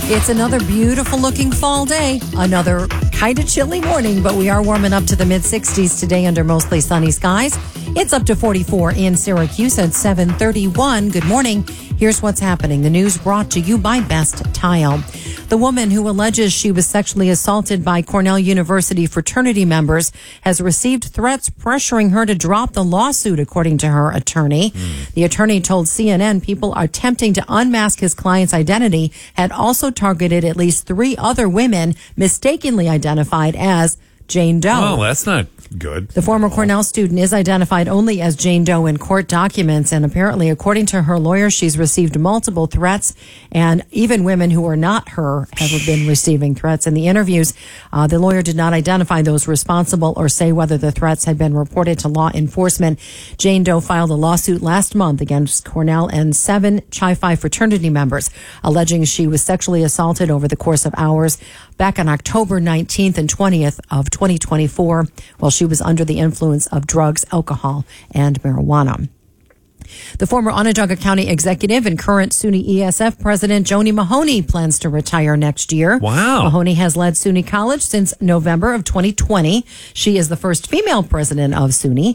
It's another beautiful looking fall day. Another kind of chilly morning, but we are warming up to the mid-60s today under mostly sunny skies. It's up to 44 in Syracuse at 7:31. Good morning. Here's what's happening. The news brought to you by Best Tile. The woman who alleges she was sexually assaulted by Cornell University fraternity members has received threats pressuring her to drop the lawsuit, according to her attorney. The attorney told CNN people attempting to unmask his client's identity had also targeted at least 3 other women mistakenly identified as Jane Doe. Oh, that's not good. The former Cornell student is identified only as Jane Doe in court documents, and apparently, according to her lawyer, she's received multiple threats, and even women who are not her have been receiving threats. In the interviews, the lawyer did not identify those responsible or say whether the threats had been reported to law enforcement. Jane Doe filed a lawsuit last month against Cornell and 7 Chi Phi fraternity members, alleging she was sexually assaulted over the course of hours back on October 19th and 20th of 2024 while she was under the influence of drugs, alcohol, and marijuana. The former Onondaga County executive and current SUNY ESF president Joni Mahoney plans to retire next year. Wow. Mahoney has led SUNY College since November of 2020. She is the first female president of SUNY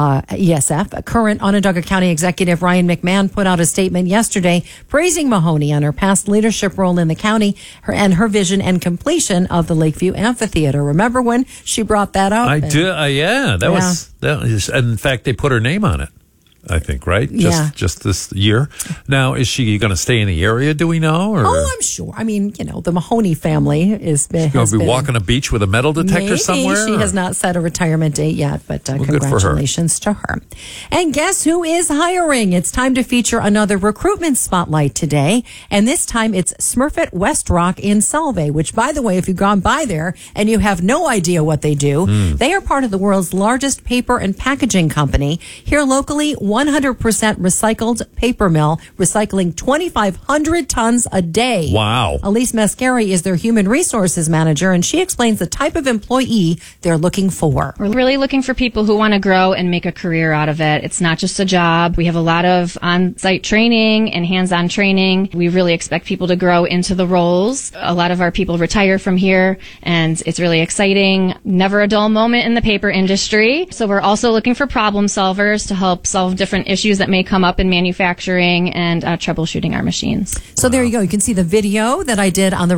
ESF. Current Onondaga County executive Ryan McMahon put out a statement yesterday praising Mahoney on her past leadership role in the county and her vision and completion of the Lakeview Amphitheater. Remember when she brought that up? I do. Yeah, that was. In fact, they put her name on it, I think, right? Just this year. Now, is she going to stay in the area, do we know? Or? Oh, I'm sure. I mean, the Mahoney family has been walking a beach with a metal detector somewhere? She has not set a retirement date yet, but congratulations to her. And guess who is hiring? It's time to feature another recruitment spotlight today, and this time it's Smurfit Westrock in Solvay, which, by the way, if you've gone by there and you have no idea what they do, they are part of the world's largest paper and packaging company. Here locally, 100% recycled paper mill, recycling 2,500 tons a day. Wow. Elise Mascari is their human resources manager, and she explains the type of employee they're looking for. We're really looking for people who want to grow and make a career out of it. It's not just a job. We have a lot of on-site training and hands-on training. We really expect people to grow into the roles. A lot of our people retire from here, and it's really exciting. Never a dull moment in the paper industry. So we're also looking for problem solvers to help solve different issues that may come up in manufacturing and troubleshooting our machines. So there you go. You can see the video that I did on the